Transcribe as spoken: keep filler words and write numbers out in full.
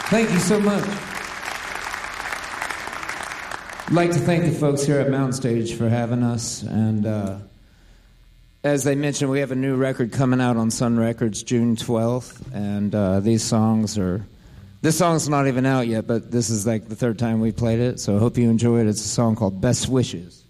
Thank you so much. I'd like to thank the folks here at Mountain Stage for having us. And uh, as they mentioned, we have a new record coming out on Sun Records June twelfth. And uh, these songs are... This song's not even out yet, but this is like the third time we played it. So I hope you enjoy it. It's a song called Best Wishes.